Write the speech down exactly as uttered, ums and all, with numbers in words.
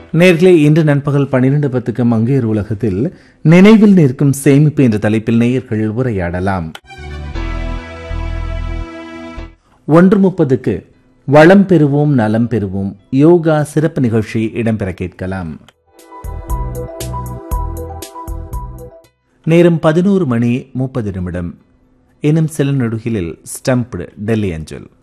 நேர்களே, இன்று நண்பகல் பன்னிரண்டு பத்துக்கு மங்கையர் உலகத்தில் நினைவில் நிற்கும் சேமிப்பு என்ற தலைப்பில் நேயர்கள் உரையாடலாம். ஒன்று முப்பதுக்கு வளம் பெறுவோம் நலம் பெறுவோம் யோகா சிறப்பு நிகழ்ச்சி இடம்பெற கேட்கலாம். நேரம் பதினோரு மணி முப்பது நிமிடம். இன்னும் சில நொடிகளில் ஸ்டம்ப்டு டெல்லி அஞ்சல்.